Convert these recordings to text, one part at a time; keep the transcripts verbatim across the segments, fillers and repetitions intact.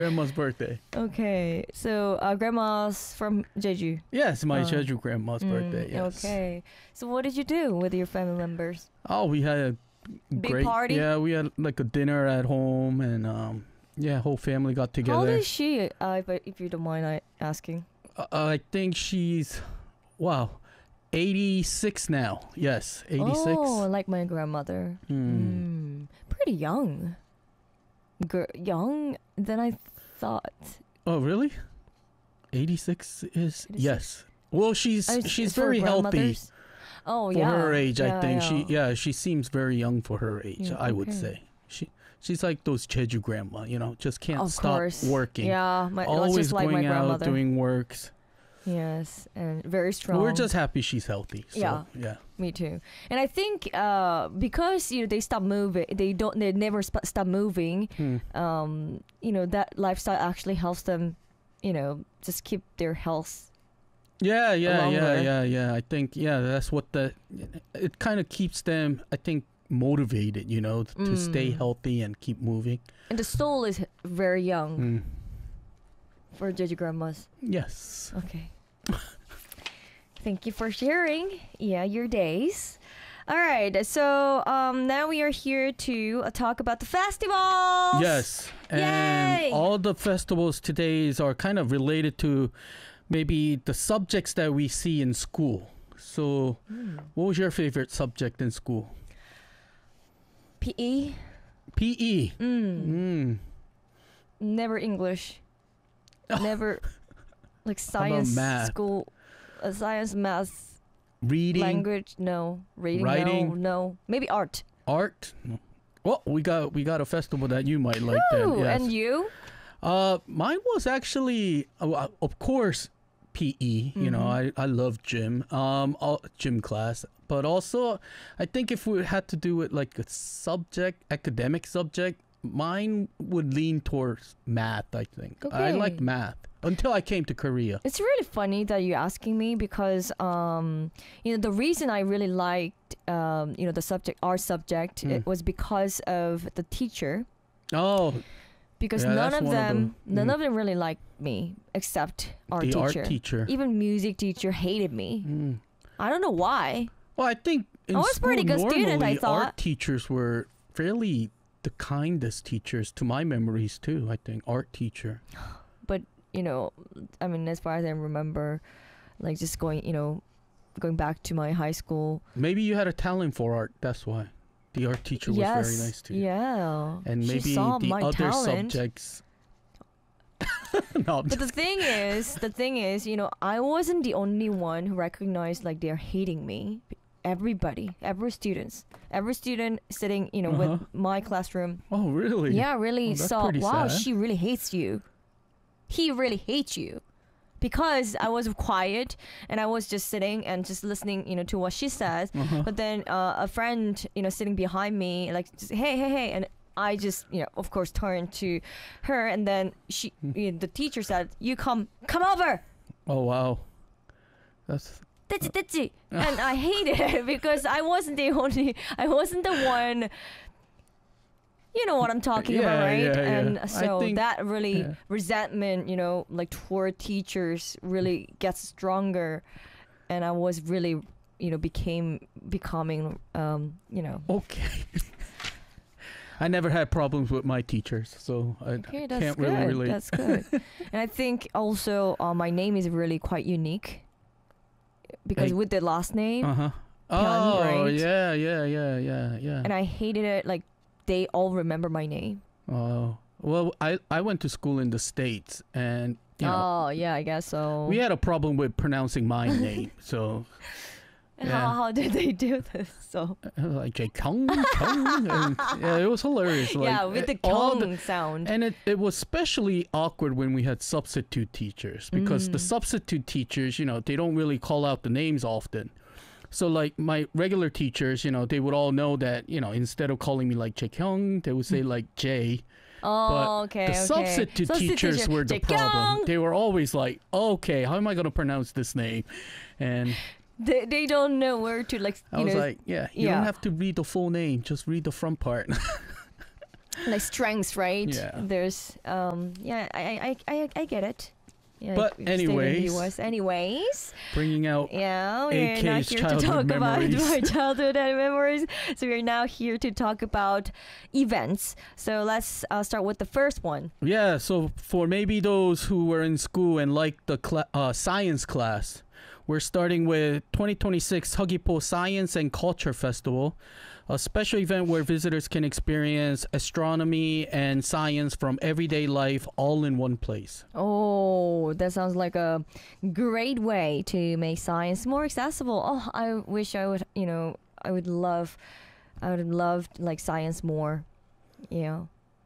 grandma's birthday. Okay, so uh, grandma's from Jeju. Yes, my Uh, Jeju grandma's birthday. Mm, Yes. Okay, so what did you do with your family members? Oh, we had a Big great party? Yeah, we had like a dinner at home, and um, yeah, whole family got How old together. is she? Uh, if, I- if you don't mind I asking. Uh, I think she's, wow, eighty-six now. Yes, eighty-six. Oh, like my grandmother. Hmm. Mm, pretty young. Gr- young than I thought. Oh, really? eighty-six is eighty-six. yes. Well, she's I was- she's for very healthy grandmothers? Oh for yeah. her age. I Yeah, think yeah. she yeah she seems very young for her age. Yeah, I would okay. say she she's like those Jeju grandma. You know, just can't Of stop course. working. Yeah, my, that's Always just like going my out grandmother. doing works. Yes, and very strong. We're just happy she's healthy. So, Yeah. yeah. Me too. And I think uh, because you know they stop moving, they don't, they never sp- stop moving. Hmm. Um, you know that lifestyle actually helps them, you know, just keep their health. Yeah, yeah, yeah, Longer. yeah, yeah. I think yeah, that's what the it kind of keeps them. I think motivated. You know, to stay Mm. healthy and keep moving. And the soul is very young Mm. for Jeju grandmas. Yes. Okay. Thank you for sharing. Yeah, your days. All right. So um, now we are here to uh, talk about the festivals. Yes, and Yay! all the festivals today are kind of related to maybe the subjects that we see in school. So, Mm. what was your favorite subject in school? P E. P E. Mm. Mm. Never English. Never like about science math? school, uh, science, math, Reading, language. No, reading. Writing? No, no. Maybe art. art. Well, we got we got a festival that you might like. Then, Ooh, yes. and you? Uh, mine was actually, uh, of course, P E. You know, Mhm. I I love gym. Um, all, gym class. But also, I think if we had to do it like a subject, academic subject, mine would lean towards math. I think I Okay. liked math until I came to Korea. It's really funny that you're asking me because um, you know the reason I really liked um, you know the subject, our subject, Mm. it was because of the teacher. Oh, Because Yeah, none that's of one of them, them. none Mm. of them really liked me except our the teacher. art teacher. Even music teacher hated me. Mm. I don't know why. Well, I think in I was school pretty good normally student, I thought. art teachers were fairly the kindest teachers to my memories too. I think art teacher. You know, I mean, as far as I remember, like just going, you know, going back to my high school. Maybe you had a talent for art. That's why the art teacher was yes, very nice to you. yeah. And She maybe saw the my other talent. subjects. no, I'm But the just- thing is, the thing is, you know, I wasn't the only one who recognized like they're hating me. Everybody, every students, every student sitting, you know, Uh-huh. with my classroom. oh, really? Yeah, really Oh, that's saw. pretty Wow, sad. she really hates you. He really hates you, because I was quiet and I was just sitting and just listening, you know, to what she says. Uh-huh. But then uh, a friend, you know, sitting behind me, like, just, hey, hey, hey, and I just, you know, of course, turned to her, and then she, Hmm. you know, the teacher said, "You come, come over." Oh, wow. That's Ditzy, ditzy. And I hated it because I wasn't the only, I wasn't the one. You know what I'm talking Yeah, about, right? yeah, yeah. And I so think- that really yeah. resentment, you know, like toward teachers really gets stronger, and I was really, you know, became becoming, um, you know. okay. I never had problems with my teachers, so I Okay, that's can't good. really relate. That's good. And I think also uh, my name is really quite unique because Like- with the last name, Uh huh. Pyun, Oh, right? yeah, yeah, yeah, yeah, yeah. and I hated it. Like they all remember my name. Oh, well, I I went to school in the States, and you know, Oh yeah, I guess so. we had a problem with pronouncing my name. So And yeah. how, how did they do this? So uh, like Jay Kung, Kung, and yeah, it was hilarious. Like, yeah, with the uh, all kong sound. And it, it was especially awkward when we had substitute teachers, because the Mm. substitute teachers, you know, they don't really call out the names often. So like my regular teachers, you know, they would all know that, you know, instead of calling me like Jae-kyung, they would say like Jay. Oh, okay, The okay. substitute teachers teacher, were the Jae-kyung! problem. They were always like, okay, how am I going to pronounce this name? And They, they don't know where to like. I You was know, like, yeah, you yeah. don't have to read the full name, just read the front part. like strengths, right? Yeah. There's um yeah, I I I I get it. Yeah, But we stayed in the anyways. U S anyways. Bringing out Yeah, we're A not K's here to childhood talk memories. about my childhood and memories. So we're now here to talk about events. So let's uh, start with the first one. Yeah, so for maybe those who were in school and liked the cla- uh, science class, we're starting with twenty twenty-six Seogwipo Science and Culture Festival, a special event where visitors can experience astronomy and science from everyday life all in one place. Oh, that sounds like a great way to make science more accessible. Oh, I wish I would, you know, I would love, I would love like science more. You know,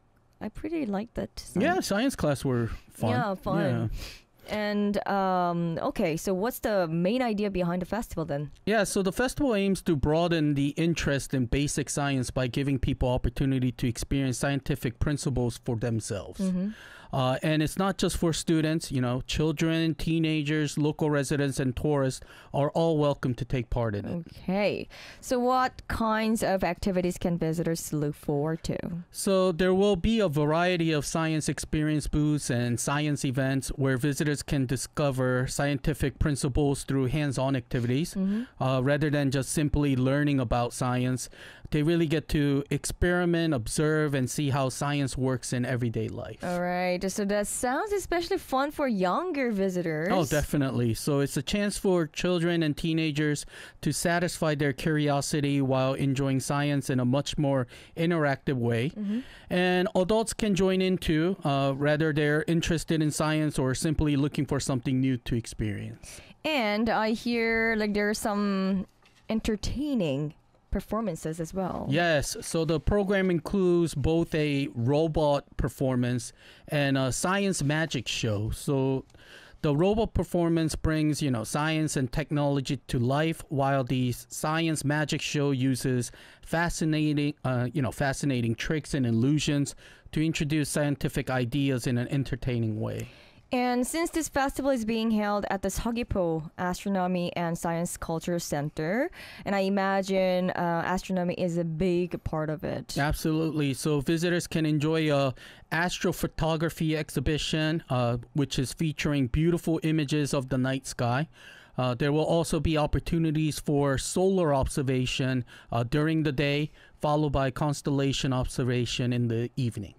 I pretty like that. Science. Yeah, science class were fun. Yeah, fun. And um, okay, so what's the main idea behind the festival then? Yeah, so the festival aims to broaden the interest in basic science by giving people opportunity to experience scientific principles for themselves. Mm-hmm. Uh, and it's not just for students, you know, children, teenagers, local residents, and tourists are all welcome to take part in it. Okay, so what kinds of activities can visitors look forward to? So there will be a variety of science experience booths and science events where visitors can discover scientific principles through hands-on activities. Mm-hmm. Uh, rather than just simply learning about science, they really get to experiment, observe, and see how science works in everyday life. All right, so that sounds especially fun for younger visitors. Oh, definitely. So it's a chance for children and teenagers to satisfy their curiosity while enjoying science in a much more interactive way. Mm-hmm. And adults can join in too, uh, whether they're interested in science or simply looking for something new to experience. And I hear like there are some entertaining performances as well. Yes, so the program includes both a robot performance and a science magic show. So the robot performance brings, you know, science and technology to life, while the science magic show uses fascinating, uh, you know, fascinating tricks and illusions to introduce scientific ideas in an entertaining way. And since this festival is being held at the Seogwipo Astronomy and Science Culture Center, and I imagine uh, astronomy is a big part of it. Absolutely. So visitors can enjoy a astrophotography exhibition, uh, which is featuring beautiful images of the night sky. Uh, there will also be opportunities for solar observation uh, during the day, followed by constellation observation in the evening.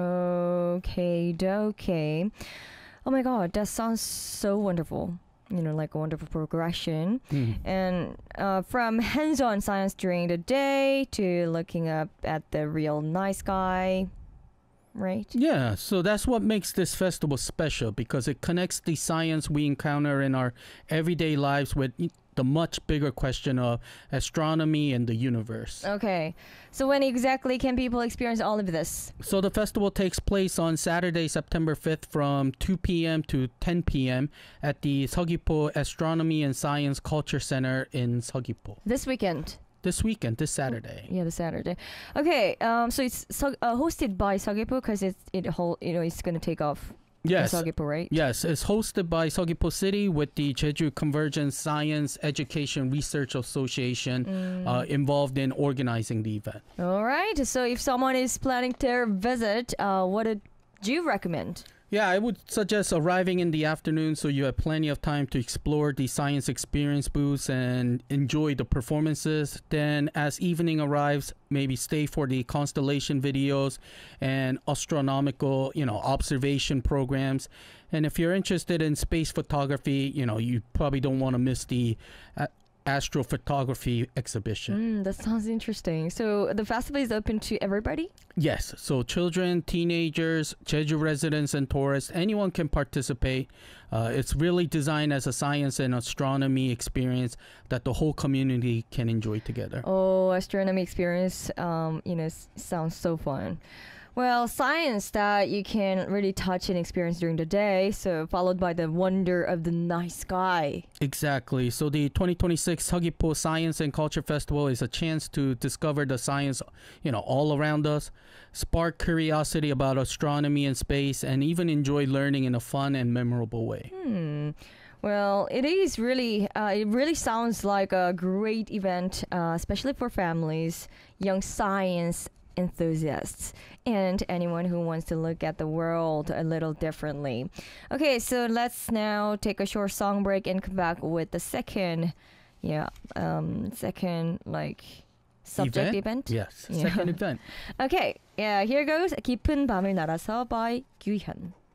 Okay, okay. Oh my God, that sounds so wonderful. You know, like a wonderful progression. Mm. And uh, from hands-on science during the day to looking up at the real night sky, right? Yeah, so that's what makes this festival special, because it connects the science we encounter in our everyday lives with the much bigger question of astronomy and the universe. Okay, so when exactly can people experience all of this? So the festival takes place on Saturday, September fifth from two p.m. to ten p.m. at the Seogwipo Astronomy and Science Culture Center in Seogwipo. This weekend? This weekend, this Saturday. Yeah, the Saturday. Okay, um, so it's so, uh, hosted by Seogwipo because it's it whole you know it's gonna take off. Yes. In Seogwipo, right? Yes, it's hosted by Seogwipo City with the Jeju Convergence Science Education Research Association Mm. uh, involved in organizing the event. All right. So if someone is planning their visit, uh, what would you recommend? Yeah, I would suggest arriving in the afternoon so you have plenty of time to explore the science experience booths and enjoy the performances. Then as evening arrives, maybe stay for the constellation videos and astronomical, you know, observation programs. And if you're interested in space photography, you know, you probably don't want to miss the uh, astrophotography exhibition. Mm, that sounds interesting. So the festival is open to everybody? Yes, so children, teenagers, Jeju residents, and tourists, anyone can participate. Uh, it's really designed as a science and astronomy experience that the whole community can enjoy together. Oh, astronomy experience, um, you know, s- sounds so fun. Well, science that you can really touch and experience during the day, so followed by the wonder of the night sky. Exactly. So the twenty twenty-six Seogwipo Science and Culture Festival is a chance to discover the science, you know, all around us, spark curiosity about astronomy and space, and even enjoy learning in a fun and memorable way. Hmm. Well, it is really, uh, it really sounds like a great event, uh, especially for families, young science enthusiasts and anyone who wants to look at the world a little differently. Okay, so let's now take a short song break and come back with the second, yeah, um, second like subject event. Yes, Yeah. second event. Okay, yeah, here goes. 깊은 밤을 날아서 by 규현.